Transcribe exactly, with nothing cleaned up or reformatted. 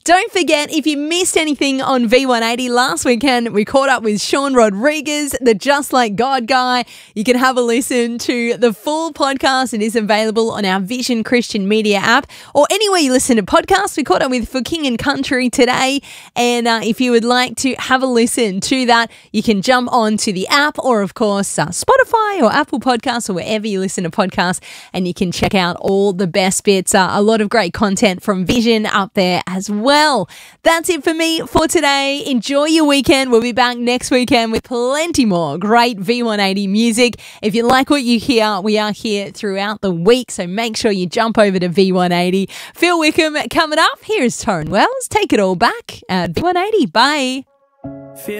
Don't forget, if you missed anything on V one eighty last weekend, we caught up with Sean Rodriguez, the Just Like God guy. You can have a listen to the full podcast. It is available on our Vision Christian Media app or anywhere you listen to podcasts. We caught up with For King and Country today. And uh, if you would like to have a listen to that, you can jump on to the app or, of course, uh, Spotify or Apple Podcasts or wherever you listen to podcasts, and you can check out all the best bits. Uh, a lot of great content from Vision up there as well. That's it for me for today. Enjoy your weekend. We'll be back next weekend with plenty more great V one eighty music. If you like what you hear, we are here throughout the week, so make sure you jump over to V one eighty. Phil Wickham coming up. Here's Tone Wells. Take it all back at V one eighty. Bye.